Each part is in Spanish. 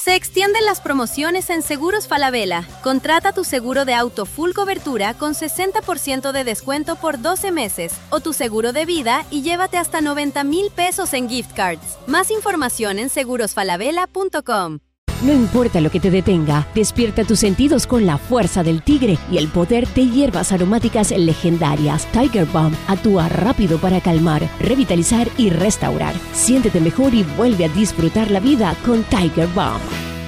Se extienden las promociones en Seguros Falabella. Contrata tu seguro de auto full cobertura con 60% de descuento por 12 meses o tu seguro de vida y llévate hasta 90,000 pesos en gift cards. Más información en segurosfalabella.com. No importa lo que te detenga, despierta tus sentidos con la fuerza del tigre y el poder de hierbas aromáticas legendarias. Tiger Balm actúa rápido para calmar, revitalizar y restaurar. Siéntete mejor y vuelve a disfrutar la vida con Tiger Balm.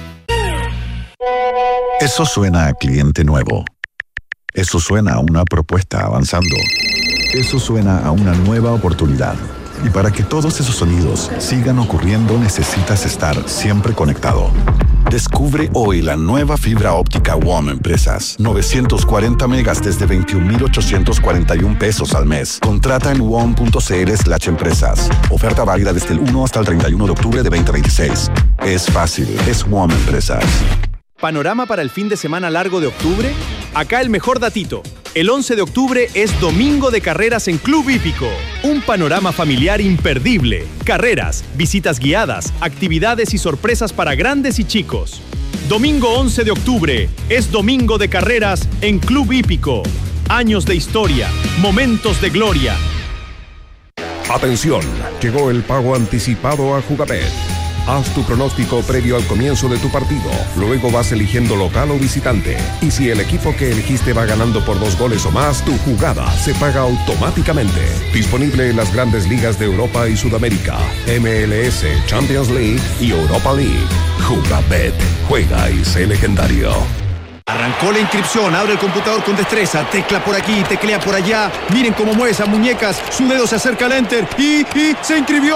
Eso suena a cliente nuevo. Eso suena a una propuesta avanzando. Eso suena a una nueva oportunidad. Y para que todos esos sonidos sigan ocurriendo, necesitas estar siempre conectado. Descubre hoy la nueva fibra óptica WOM Empresas. 940 megas desde 21,841 pesos al mes. Contrata en WOM.cl/empresas. Oferta válida desde el 1 hasta el 31 de octubre de 2026. Es fácil, es WOM Empresas. ¿Panorama para el fin de semana largo de octubre? Acá el mejor datito. El 11 de octubre es domingo de carreras en Club Hípico. Un panorama familiar imperdible. Carreras, visitas guiadas, actividades y sorpresas para grandes y chicos. Domingo 11 de octubre es domingo de carreras en Club Hípico. Años de historia, momentos de gloria. Atención, llegó el pago anticipado a Jugabet. Haz tu pronóstico previo al comienzo de tu partido. Luego vas eligiendo local o visitante. Y si el equipo que elegiste va ganando por 2 goles o más, tu jugada se paga automáticamente. Disponible en las grandes ligas de Europa y Sudamérica, MLS, Champions League y Europa League. Jugabet. Juega y sé legendario. Arrancó la inscripción, abre el computador con destreza, tecla por aquí, teclea por allá. Miren cómo mueve esas muñecas, su dedo se acerca al enter y se inscribió.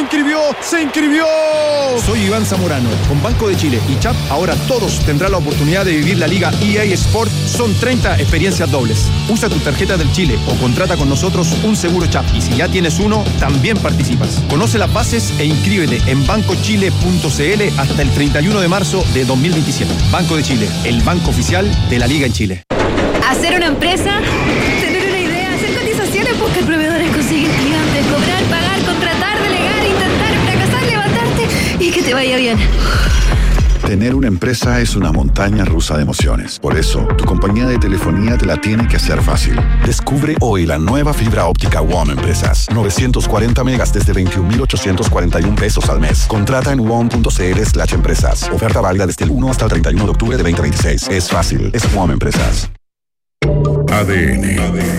Soy Iván Zamorano, con Banco de Chile y CHAP, ahora todos tendrán la oportunidad de vivir la Liga EA Sport. Son 30 experiencias dobles. Usa tu tarjeta del Chile o contrata con nosotros un seguro CHAP. Y si ya tienes uno, también participas. Conoce las bases e inscríbete en bancochile.cl hasta el 31 de marzo de 2027. Banco de Chile, el banco oficial de la Liga en Chile. Hacer una empresa, tener una idea, hacer cotizaciones, buscar proveedores, conseguir clientes, cobrar, pagar, contratar, delegar, intentar, fracasar, levantarte y que te vaya bien. Tener una empresa es una montaña rusa de emociones. Por eso, tu compañía de telefonía te la tiene que hacer fácil. Descubre hoy la nueva fibra óptica WOM Empresas. 940 megas desde 21,841 pesos al mes. Contrata en WOM.cl/empresas. Oferta válida desde el 1 hasta el 31 de octubre de 2026. Es fácil, es WOM Empresas. ADN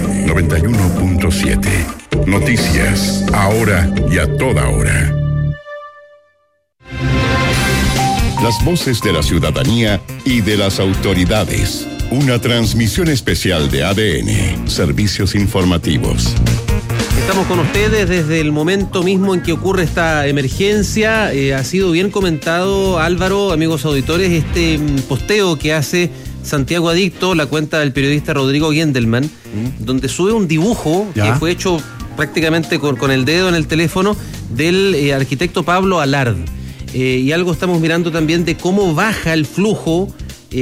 91.7. Noticias, ahora y a toda hora. Las voces de la ciudadanía y de las autoridades. Una transmisión especial de ADN, Servicios Informativos. Estamos con ustedes desde el momento mismo en que ocurre esta emergencia. Ha sido bien comentado, Álvaro, amigos auditores, este posteo que hace Santiago Adicto, la cuenta del periodista Rodrigo Gendelman, donde sube un dibujo que fue hecho prácticamente con el dedo en el teléfono del arquitecto Pablo Alard. Y algo estamos mirando también de cómo baja el flujo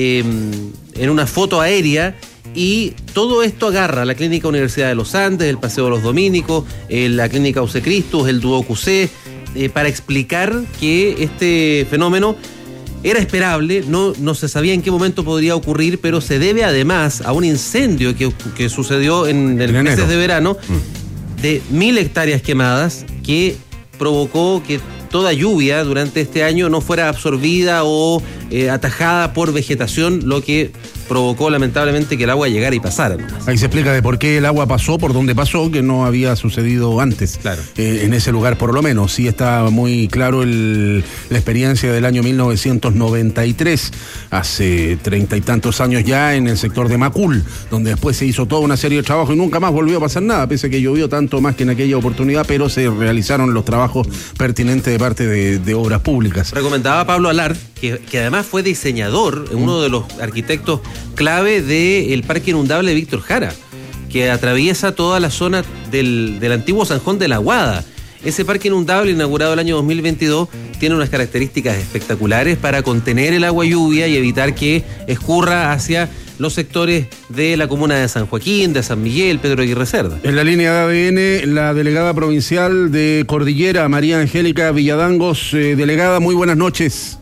en una foto aérea, y todo esto agarra la Clínica Universidad de los Andes, el Paseo de los Dominicos, la Clínica UC Cristus, el Duo QC, para explicar que este fenómeno era esperable, no se sabía en qué momento podría ocurrir, pero se debe además a un incendio que sucedió en el meses de verano de 1.000 hectáreas quemadas, que provocó que toda lluvia durante este año no fuera absorbida o atajada por vegetación, lo que provocó lamentablemente que el agua llegara y pasara nomás. Ahí se explica de por qué el agua pasó por donde pasó, que no había sucedido antes. Claro. En ese lugar por lo menos. Sí está muy claro la experiencia del año 1993, hace 30 y tantos años ya, en el sector de Macul, donde después se hizo toda una serie de trabajos y nunca más volvió a pasar nada, pese a que llovió tanto más que en aquella oportunidad, pero se realizaron los trabajos pertinentes de parte de obras públicas. Recomendaba Pablo Alard, que además fue diseñador, uno de los arquitectos clave del parque inundable de Víctor Jara, que atraviesa toda la zona del antiguo Zanjón de la Aguada. Ese parque inundable, inaugurado el año 2022, tiene unas características espectaculares para contener el agua lluvia y evitar que escurra hacia los sectores de la comuna de San Joaquín, de San Miguel, Pedro Aguirre Cerda. En la línea de ADN, la delegada provincial de Cordillera, María Angélica Villadangos. Delegada, muy buenas noches.